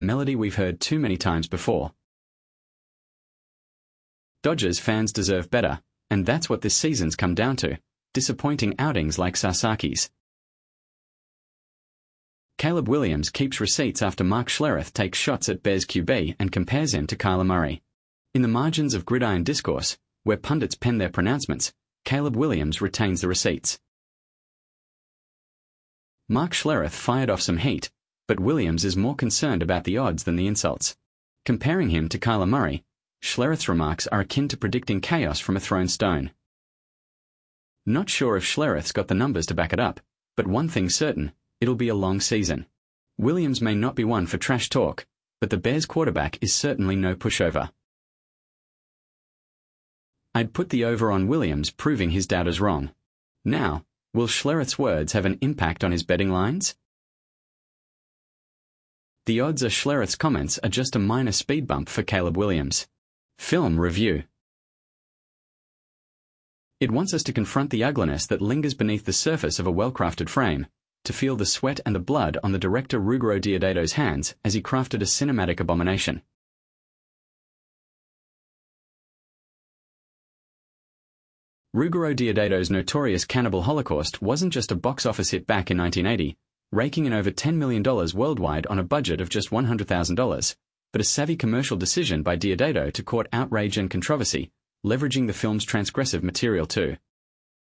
melody we've heard too many times before. Dodgers fans deserve better, and that's what this season's come down to, disappointing outings like Sasaki's. Caleb Williams keeps receipts after Mark Schlereth takes shots at Bears QB and compares him to Kyler Murray. In the margins of gridiron discourse, where pundits pen their pronouncements, Caleb Williams retains the receipts. Mark Schlereth fired off some heat, but Williams is more concerned about the odds than the insults. Comparing him to Kyler Murray, Schlereth's remarks are akin to predicting chaos from a thrown stone. Not sure if Schlereth's got the numbers to back it up, but one thing's certain, it'll be a long season. Williams may not be one for trash talk, but the Bears quarterback is certainly no pushover. I'd put the over on Williams proving his doubters wrong. Now, will Schlereth's words have an impact on his betting lines? The odds are Schlereth's comments are just a minor speed bump for Caleb Williams. Film review. It wants us to confront the ugliness that lingers beneath the surface of a well-crafted frame, to feel the sweat and the blood on the director Ruggero Deodato's hands as he crafted a cinematic abomination. Ruggero Deodato's notorious Cannibal Holocaust wasn't just a box office hit back in 1980, raking in over $10 million worldwide on a budget of just $100,000, but a savvy commercial decision by Deodato to court outrage and controversy, leveraging the film's transgressive material too.